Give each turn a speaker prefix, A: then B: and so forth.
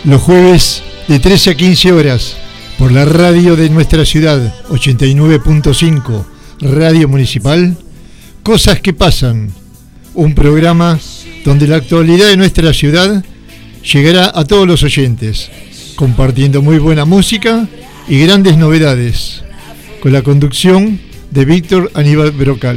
A: Los jueves de 13 a 15 horas por la radio de nuestra ciudad, 89.5, Radio Municipal, Cosas que Pasan, un programa donde la actualidad de nuestra ciudad llegará a todos los oyentes, compartiendo muy buena música y grandes novedades, con la conducción de Víctor Aníbal Brocal.